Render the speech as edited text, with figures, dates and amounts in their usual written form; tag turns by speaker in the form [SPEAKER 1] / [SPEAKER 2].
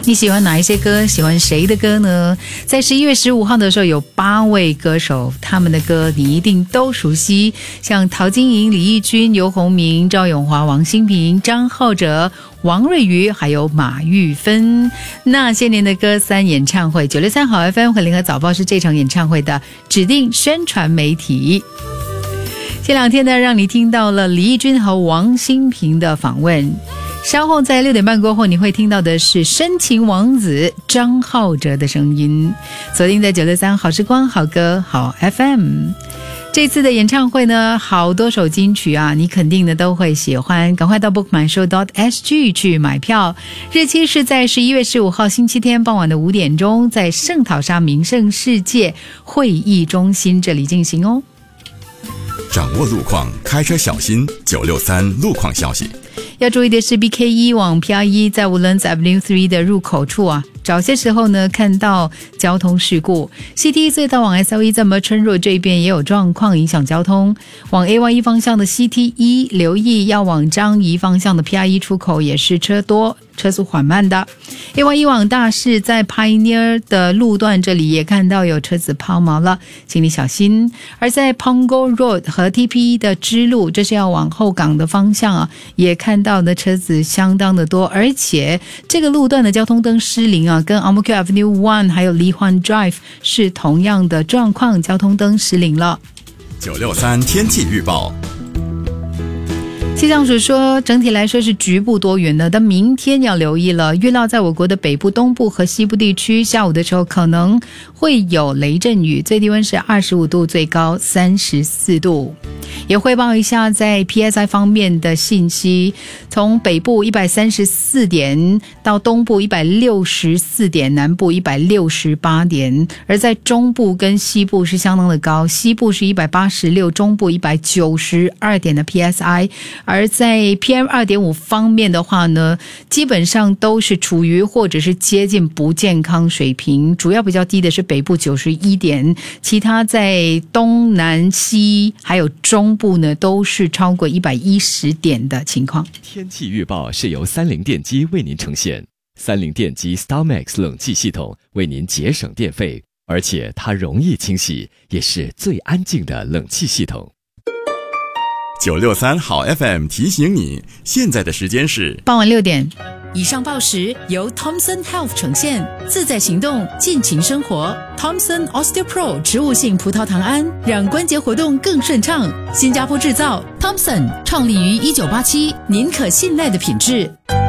[SPEAKER 1] 你喜欢哪一些歌？喜欢谁的歌呢？在11月15号的时候，有8位歌手，他们的歌你一定都熟悉，像陶晶莹、李翊君、游鸿明、赵咏华、王心平、张浩哲、王瑞瑜，还有马玉芬。那些年的歌3演唱会，9月3号 FM 和联合早报是这场演唱会的指定宣传媒体。这两天呢，让你听到了李翊君和王心平的访问。稍后在6点半过后，你会听到的是深情王子张浩哲的声音。锁定在963好时光好歌好 FM。这次的演唱会呢，好多首金曲啊，你肯定的都会喜欢，赶快到 bookmyshow.sg 去买票。日期是在11月15号星期天傍晚的5点钟，在圣淘沙名胜世界会议中心这里进行哦。
[SPEAKER 2] 掌握路况，开车小心。963路况消息。
[SPEAKER 1] 要注意的是 BK1 往 PR1 在 Woodlands Avenue 3的入口处啊，早些时候呢看到交通事故。CT 隧道往 SL1 在 Merchant Road 这边也有状况影响交通，往 AY1 方向的 CT1 留意，要往樟宜方向的 PR1 出口也是车多，车速缓慢的。AY1 往大市在 Pioneer 的路段这里也看到有车子抛锚了，请你小心。而在 Pongo Road 和 TP 的支路，这是要往后港的方向啊，也看到的车子相当的多，而且这个路段的交通灯失灵啊，跟 Ang-Mo-Kio Avenue 1还有 Li Huan Drive 是同样的状况，交通灯失灵了。
[SPEAKER 2] 963天气预报。
[SPEAKER 1] 气象署说，整体来说是局部多云的，但明天要留意了。预料在我国的北部、东部和西部地区，下午的时候可能会有雷阵雨，最低温是25度，最高34度。也汇报一下在 PSI 方面的信息，从北部134点到东部164点，南部168点，而在中部跟西部是相当的高，西部是186，中部192点的 PSI。而在 PM2.5 方面的话呢，基本上都是处于或者是接近不健康水平，主要比较低的是北部91点，其他在东南西还有中部呢都是超过110点的情况。
[SPEAKER 3] 天气预报是由30电机为您呈现，30电机 StarMax 冷气系统为您节省电费，而且它容易清洗，也是最安静的冷气系统。
[SPEAKER 2] 963好 FM 提醒你，现在的时间是
[SPEAKER 1] 傍晚6点。以上报时由 Thomson Health 呈现，自在行动，尽情生活。Thomson OsteoPro 植物性葡萄糖胺，让关节活动更顺畅。新加坡制造 ，Thomson 创立于1987，您可信赖的品质。